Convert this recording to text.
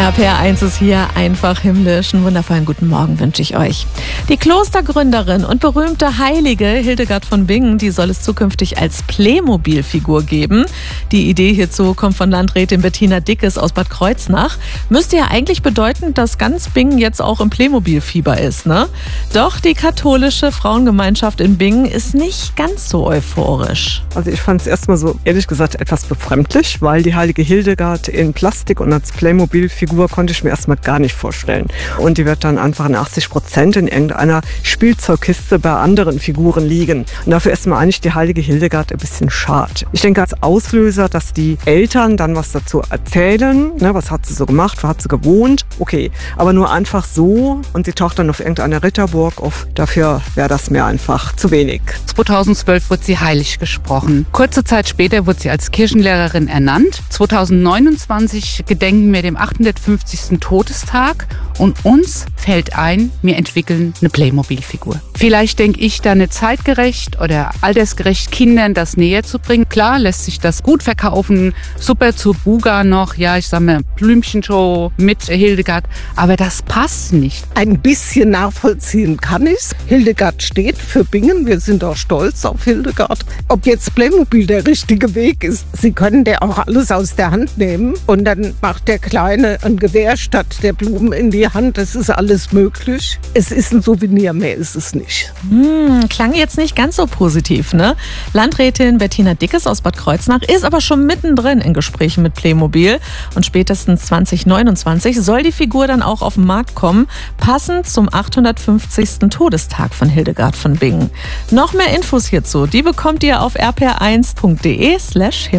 RPR1 ist hier einfach himmlisch. Einen wundervollen guten Morgen wünsche ich euch. Die Klostergründerin und berühmte Heilige Hildegard von Bingen, die soll es zukünftig als Playmobil-Figur geben. Die Idee hierzu kommt von Landrätin Bettina Dickes aus Bad Kreuznach. Müsste ja eigentlich bedeuten, dass ganz Bingen jetzt auch im Playmobil-Fieber ist, ne? Doch die katholische Frauengemeinschaft in Bingen ist nicht ganz so euphorisch. Also ich fand es erstmal so, ehrlich gesagt, etwas befremdlich, weil die heilige Hildegard in Plastik und als Playmobil-Figur konnte ich mir erstmal gar nicht vorstellen. Und die wird dann einfach in 80% in irgendeiner Spielzeugkiste bei anderen Figuren liegen. Und dafür ist mir eigentlich die heilige Hildegard ein bisschen schade. Ich denke als Auslöser, dass die Eltern dann was dazu erzählen, ne, was hat sie so gemacht, wo hat sie gewohnt, okay. Aber nur einfach so und sie taucht dann auf irgendeiner Ritterburg auf, dafür wäre das mir einfach zu wenig. 2012 wurde sie heilig gesprochen. Kurze Zeit später wurde sie als Kirchenlehrerin ernannt. 2029 gedenken wir dem 850. Todestag und uns fällt ein, wir entwickeln eine Playmobil-Figur. Vielleicht denke ich da nicht zeitgerecht oder altersgerecht Kindern das näher zu bringen. Klar lässt sich das gut verkaufen, super zur Buga noch, ja ich sag mal Blümchenshow mit Hildegard, aber das passt nicht. Ein bisschen nachvollziehen kann ich's. Hildegard steht für Bingen, wir sind auch stolz auf Hildegard. Ob jetzt Playmobil der richtige Weg ist, sie können der auch alles aus der Hand nehmen und dann macht der Kleine ein Gewehr statt der Blumen in die Hand, das ist alles möglich. Es ist ein Souvenir, mehr ist es nicht. Klang jetzt nicht ganz so positiv, ne? Landrätin Bettina Dickes aus Bad Kreuznach ist aber schon mittendrin in Gesprächen mit Playmobil und spätestens 2029 soll die Figur dann auch auf den Markt kommen, passend zum 850. Todestag von Hildegard von Bingen. Noch mehr Infos hierzu, die bekommt ihr auf rpr1.de/himmlisch.